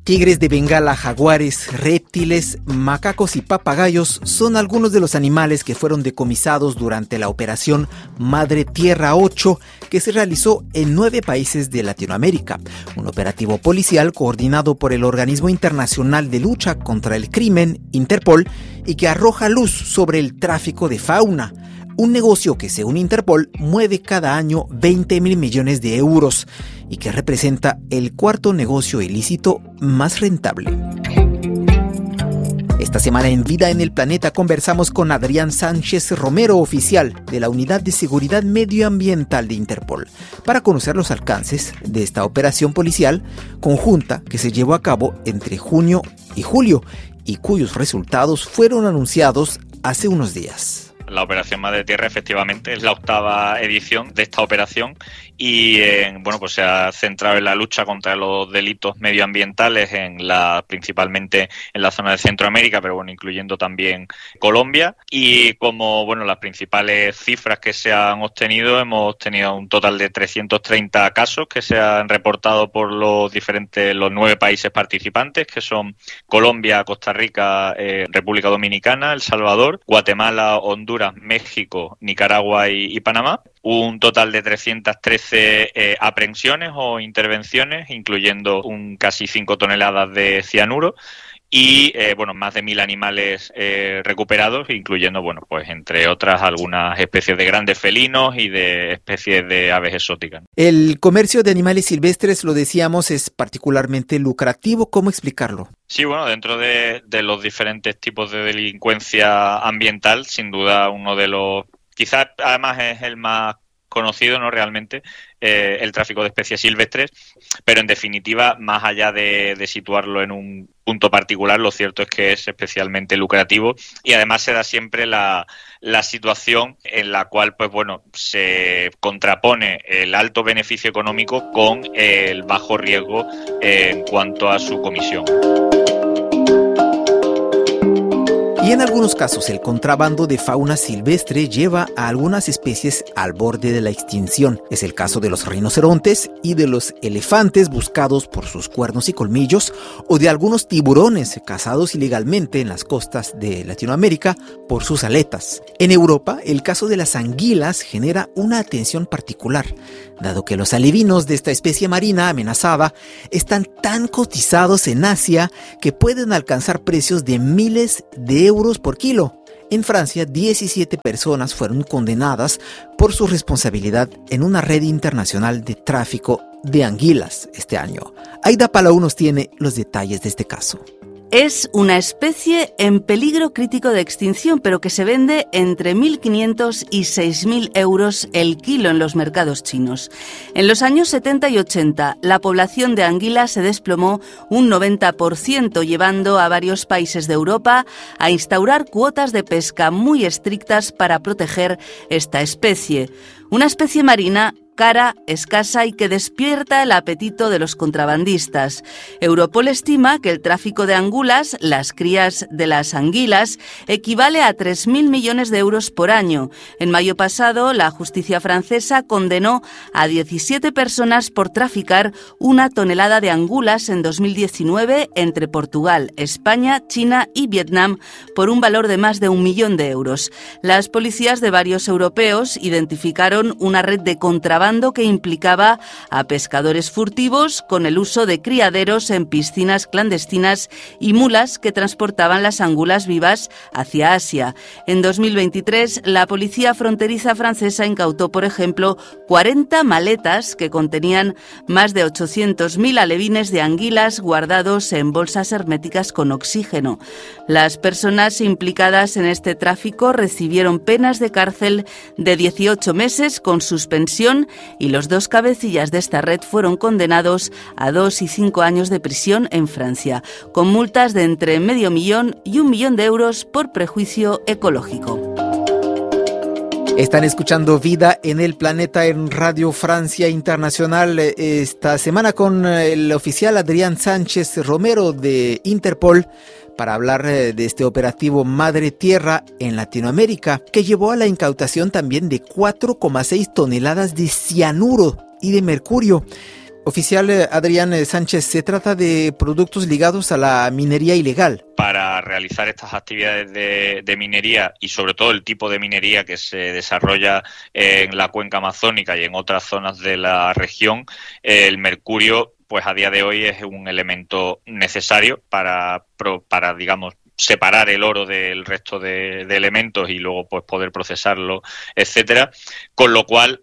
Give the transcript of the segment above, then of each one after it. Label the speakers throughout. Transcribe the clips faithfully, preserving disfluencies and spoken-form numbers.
Speaker 1: Tigres de Bengala, jaguares, reptiles, macacos y papagayos son algunos de los animales que fueron decomisados durante la operación Madre Tierra ocho que se realizó en nueve países de Latinoamérica. Un operativo policial coordinado por el Organismo Internacional de Lucha contra el Crimen, Interpol, y que arroja luz sobre el tráfico de fauna. Un negocio que, según Interpol, mueve cada año veinte mil millones de euros y que representa el cuarto negocio ilícito más rentable. Esta semana en Vida en el Planeta conversamos con Adrián Sánchez Romero, oficial de la Unidad de Seguridad Medioambiental de Interpol, para conocer los alcances de esta operación policial conjunta que se llevó a cabo entre junio y julio y cuyos resultados fueron anunciados hace unos días.
Speaker 2: La Operación Madre Tierra efectivamente es la octava edición de esta operación y eh, bueno pues se ha centrado en la lucha contra los delitos medioambientales en la principalmente en la zona de Centroamérica, pero bueno, incluyendo también Colombia. Y como bueno las principales cifras que se han obtenido, hemos tenido un total de trescientos treinta casos que se han reportado por los diferentes los nueve países participantes, que son Colombia, Costa Rica, eh, República Dominicana, El Salvador, Guatemala, Honduras, México, Nicaragua y, y Panamá. Un total de trescientas trece eh, aprehensiones o intervenciones, incluyendo un casi cinco toneladas de cianuro y eh, bueno más de mil animales eh, recuperados, incluyendo bueno pues entre otras algunas especies de grandes felinos y de especies de aves exóticas.
Speaker 1: El comercio de animales silvestres, lo decíamos, es particularmente lucrativo. ¿Cómo explicarlo?
Speaker 2: Sí, bueno, dentro de, de los diferentes tipos de delincuencia ambiental, sin duda uno de los, quizás además es el más conocido, ¿no? Realmente, eh, el tráfico de especies silvestres, pero en definitiva, más allá de, de situarlo en un punto particular, lo cierto es que es especialmente lucrativo y además se da siempre la, la situación en la cual, pues bueno, se contrapone el alto beneficio económico con el bajo riesgo eh, en cuanto a su comisión.
Speaker 1: Y en algunos casos el contrabando de fauna silvestre lleva a algunas especies al borde de la extinción. Es el caso de los rinocerontes y de los elefantes buscados por sus cuernos y colmillos, o de algunos tiburones cazados ilegalmente en las costas de Latinoamérica por sus aletas. En Europa, el caso de las anguilas genera una atención particular, dado que los alevinos de esta especie marina amenazada están tan cotizados en Asia que pueden alcanzar precios de miles de euros por kilo. En Francia, diecisiete personas fueron condenadas por su responsabilidad en una red internacional de tráfico de anguilas este año. Aida Palau nos tiene los detalles de este caso.
Speaker 3: Es una especie en peligro crítico de extinción, pero que se vende entre mil quinientos y seis mil euros el kilo en los mercados chinos. En los años setenta y ochenta, la población de anguilas se desplomó un noventa por ciento, llevando a varios países de Europa a instaurar cuotas de pesca muy estrictas para proteger esta especie. Una especie marina cara, escasa y que despierta el apetito de los contrabandistas. Europol estima que el tráfico de angulas, las crías de las anguilas, equivale a tres mil millones de euros por año. En mayo pasado, la justicia francesa condenó a diecisiete personas por traficar una tonelada de angulas en dos mil diecinueve entre Portugal, España, China y Vietnam por un valor de más de un millón de euros. Las policías de varios europeos identificaron una red de contrabando que implicaba a pescadores furtivos con el uso de criaderos en piscinas clandestinas y mulas que transportaban las angulas vivas hacia Asia. En dos mil veintitrés, la policía fronteriza francesa incautó, por ejemplo, cuarenta maletas que contenían más de ochocientos mil alevines de anguilas guardados en bolsas herméticas con oxígeno. Las personas implicadas en este tráfico recibieron penas de cárcel de dieciocho meses con suspensión y los dos cabecillas de esta red fueron condenados a dos y cinco años de prisión en Francia, con multas de entre medio millón y un millón de euros por prejuicio ecológico.
Speaker 1: Están escuchando Vida en el Planeta en Radio Francia Internacional esta semana con el oficial Adrián Sánchez Romero de Interpol para hablar de este operativo Madre Tierra en Latinoamérica, que llevó a la incautación también de cuatro coma seis toneladas de cianuro y de mercurio. Oficial eh, Adrián eh, Sánchez, se trata de productos ligados a la minería ilegal.
Speaker 2: Para realizar estas actividades de, de minería y sobre todo el tipo de minería que se desarrolla en la cuenca amazónica y en otras zonas de la región, eh, el mercurio, pues a día de hoy es un elemento necesario para, para digamos, separar el oro del resto de, de elementos y luego pues poder procesarlo, etcétera, con lo cual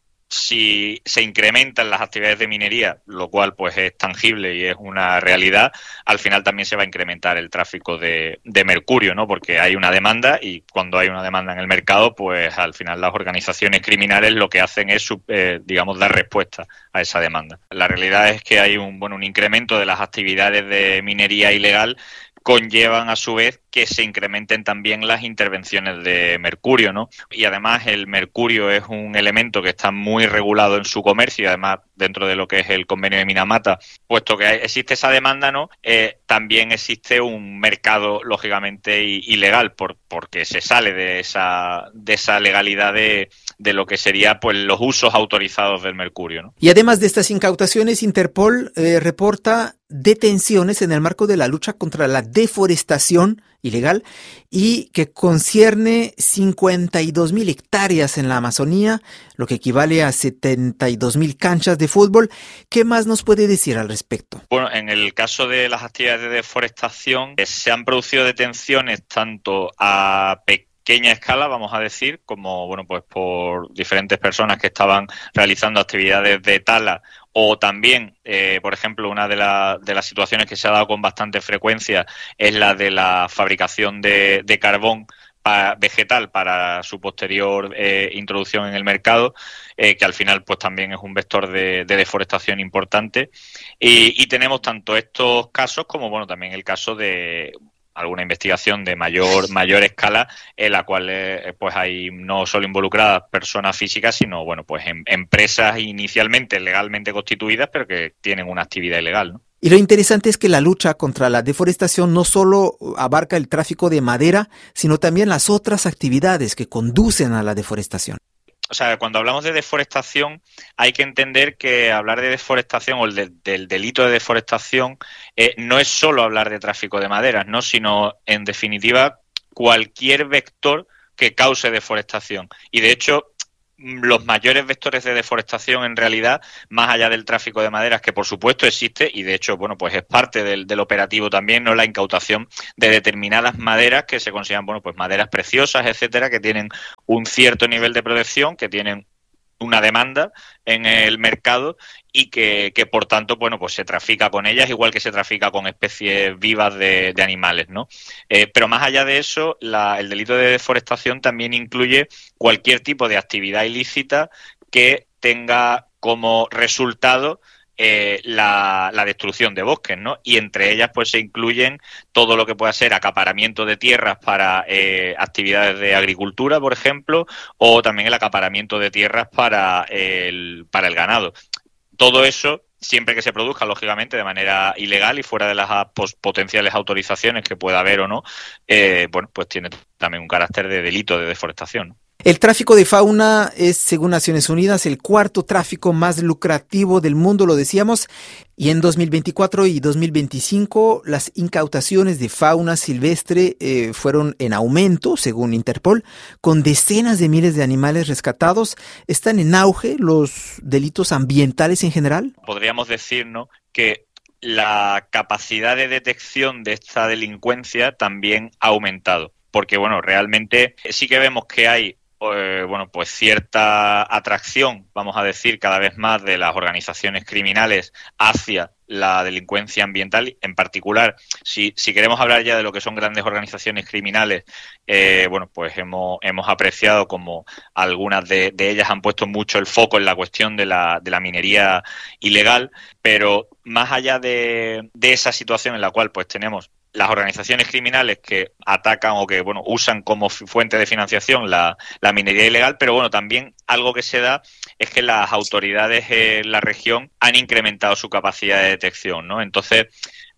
Speaker 2: si se incrementan las actividades de minería, lo cual pues es tangible y es una realidad, al final también se va a incrementar el tráfico de, de mercurio, ¿no? Porque hay una demanda y cuando hay una demanda en el mercado, pues al final las organizaciones criminales lo que hacen es, eh, digamos, dar respuesta a esa demanda. La realidad es que hay un, bueno, un incremento de las actividades de minería ilegal, conllevan a su vez que se incrementen también las intervenciones de mercurio, ¿no? Y además el mercurio es un elemento que está muy regulado en su comercio y además dentro de lo que es el convenio de Minamata, puesto que existe esa demanda, ¿no? Eh, también existe un mercado lógicamente ilegal por, porque se sale de esa de esa legalidad de, de lo que sería pues los usos autorizados del mercurio, ¿no?
Speaker 1: Y además de estas incautaciones, Interpol eh, reporta detenciones en el marco de la lucha contra la deforestación ilegal y que concierne cincuenta y dos mil hectáreas en la Amazonía, lo que equivale a setenta y dos mil canchas de fútbol. ¿Qué más nos puede decir al respecto?
Speaker 2: Bueno, en el caso de las actividades de deforestación, eh, se han producido detenciones tanto a pequeños pequeña escala, vamos a decir, como bueno, pues por diferentes personas que estaban realizando actividades de tala o también, eh, por ejemplo, una de, la, de las situaciones que se ha dado con bastante frecuencia es la de la fabricación de, de carbón para, vegetal para su posterior eh, introducción en el mercado, eh, que al final pues también es un vector de, de deforestación importante. Y, y tenemos tanto estos casos como bueno también el caso de alguna investigación de mayor mayor escala en la cual eh, pues hay no solo involucradas personas físicas sino bueno pues en, empresas inicialmente legalmente constituidas pero que tienen una actividad ilegal, ¿no?
Speaker 1: Y lo interesante es que la lucha contra la deforestación no solo abarca el tráfico de madera, sino también las otras actividades que conducen a la deforestación.
Speaker 2: O sea, cuando hablamos de deforestación hay que entender que hablar de deforestación o el de, del delito de deforestación eh, no es solo hablar de tráfico de maderas, ¿no? Sino, en definitiva, cualquier vector que cause deforestación. Y, de hecho, los mayores vectores de deforestación en realidad, más allá del tráfico de maderas, que por supuesto existe y de hecho, bueno, pues es parte del, del operativo también, ¿no? La incautación de determinadas maderas que se consideran, bueno, pues maderas preciosas, etcétera, que tienen un cierto nivel de protección, que tienen una demanda en el mercado y que, que por tanto, bueno, pues se trafica con ellas igual que se trafica con especies vivas de, de animales, ¿no? Eh, pero más allá de eso, la, el delito de deforestación también incluye cualquier tipo de actividad ilícita que tenga como resultado Eh, la, la destrucción de bosques, ¿no? Y entre ellas pues se incluyen todo lo que pueda ser acaparamiento de tierras para eh, actividades de agricultura, por ejemplo, o también el acaparamiento de tierras para el, para el ganado. Todo eso, siempre que se produzca, lógicamente, de manera ilegal y fuera de las pues, potenciales autorizaciones que pueda haber o no, eh, bueno, pues tiene también un carácter de delito de deforestación, ¿no?
Speaker 1: El tráfico de fauna es, según Naciones Unidas, el cuarto tráfico más lucrativo del mundo, lo decíamos, y en dos mil veinticuatro y dos mil veinticinco las incautaciones de fauna silvestre eh, fueron en aumento, según Interpol, con decenas de miles de animales rescatados. ¿Están en auge los delitos ambientales en general?
Speaker 2: Podríamos decir, ¿no?, que la capacidad de detección de esta delincuencia también ha aumentado, porque, bueno, realmente sí que vemos que hay Eh, bueno, pues cierta atracción, vamos a decir, cada vez más de las organizaciones criminales hacia la delincuencia ambiental. En particular, si, si queremos hablar ya de lo que son grandes organizaciones criminales, eh, bueno, pues hemos, hemos apreciado como algunas de, de ellas han puesto mucho el foco en la cuestión de la, de la minería ilegal, pero más allá de, de esa situación en la cual pues tenemos las organizaciones criminales que atacan o que bueno usan como fuente de financiación la, la minería ilegal, pero bueno, también algo que se da es que las autoridades en la región han incrementado su capacidad de detección, ¿no? Entonces,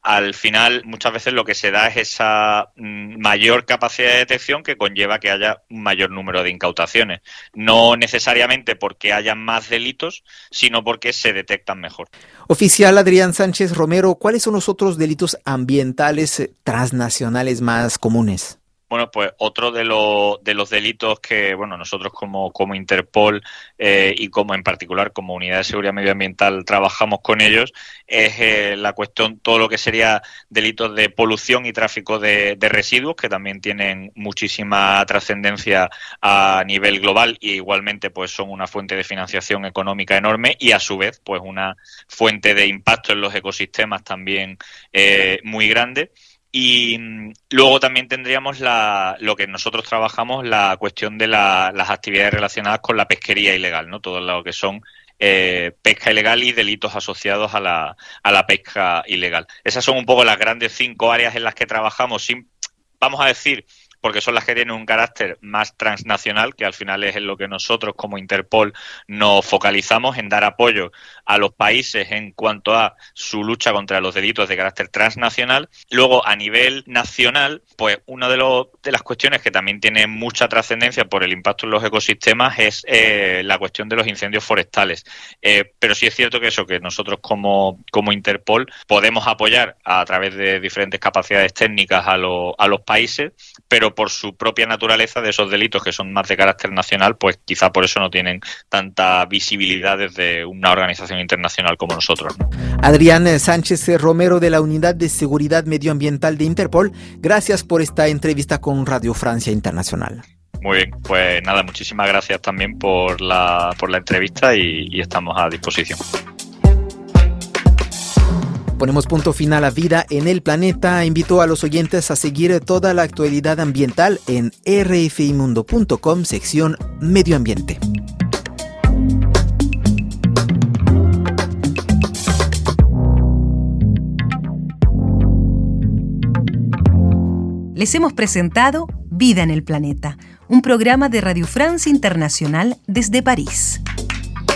Speaker 2: al final muchas veces lo que se da es esa mm, mayor capacidad de detección que conlleva que haya un mayor número de incautaciones. No necesariamente porque haya más delitos, sino porque se detectan mejor.
Speaker 1: Oficial Adrián Sánchez Romero, ¿cuáles son los otros delitos ambientales transnacionales más comunes?
Speaker 2: Bueno, pues otro de los de los delitos que, bueno, nosotros como, como Interpol eh, y como en particular como Unidad de Seguridad Medioambiental trabajamos con ellos, es eh, la cuestión, todo lo que sería delitos de polución y tráfico de, de residuos, que también tienen muchísima trascendencia a nivel global y igualmente pues son una fuente de financiación económica enorme y a su vez pues una fuente de impacto en los ecosistemas también eh, muy grande. Y luego también tendríamos la, lo que nosotros trabajamos, la cuestión de la, las actividades relacionadas con la pesquería ilegal, ¿no? Todo lo que son eh, pesca ilegal y delitos asociados a la, a la pesca ilegal. Esas son un poco las grandes cinco áreas en las que trabajamos, sin, vamos a decir, porque son las que tienen un carácter más transnacional, que al final es en lo que nosotros como Interpol nos focalizamos, en dar apoyo a los países en cuanto a su lucha contra los delitos de carácter transnacional. Luego, a nivel nacional, pues una de, los, de las cuestiones que también tiene mucha trascendencia por el impacto en los ecosistemas es eh, la cuestión de los incendios forestales. Eh, pero sí es cierto que eso, que nosotros como, como Interpol podemos apoyar a través de diferentes capacidades técnicas a, lo, a los países, pero por su propia naturaleza de esos delitos que son más de carácter nacional, pues quizá por eso no tienen tanta visibilidad desde una organización internacional como nosotros, ¿no?
Speaker 1: Adrián Sánchez Romero, de la Unidad de Seguridad Medioambiental de Interpol, gracias por esta entrevista con Radio Francia Internacional.
Speaker 2: Muy bien, pues nada, muchísimas gracias también por la, por la entrevista y, y estamos a disposición.
Speaker 1: Ponemos punto final a Vida en el Planeta. Invito a los oyentes a seguir toda la actualidad ambiental en r f i mundo punto com, sección Medio Ambiente.
Speaker 4: Les hemos presentado Vida en el Planeta, un programa de Radio France Internacional desde París.